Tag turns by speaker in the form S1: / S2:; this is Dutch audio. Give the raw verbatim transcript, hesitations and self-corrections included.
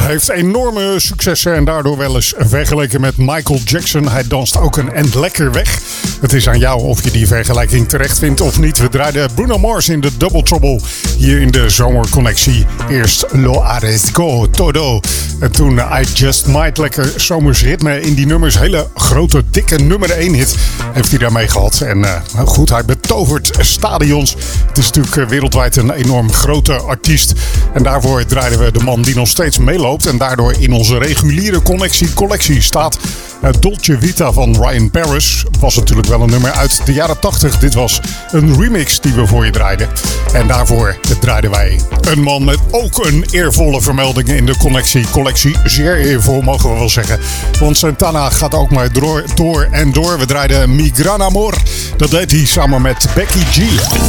S1: heeft enorme successen en daardoor wel eens vergeleken met Michael Jackson. Hij danst ook een end lekker weg. Het is aan jou of je die vergelijking terecht vindt of niet. We draaiden Bruno Mars in de Double Trouble hier in de Zomerconnectie. Eerst Lo Arriesgo Todo. En toen I Just Might. Lekker zomers ritme in die nummers. Hele grote, dikke nummer één hit heeft hij daarmee gehad. En uh, goed, hij betovert stadions. Het is natuurlijk uh, wereldwijd een enorm grote artiest. En daarvoor draaiden we de man die nog steeds meeloopt. En daardoor in onze reguliere connectie collectie staat. Uh, Dolce Vita van Ryan Paris was natuurlijk wel een nummer uit de jaren tachtig. Dit was een remix die we voor je draaiden. En daarvoor draaiden wij een man met ook een eervolle vermelding in de connectie. Collectie zeer eervol, mogen we wel zeggen. Want Santana gaat ook maar door, door en door. We draaiden Mi Gran Amor. Dat deed hij samen met Becky G.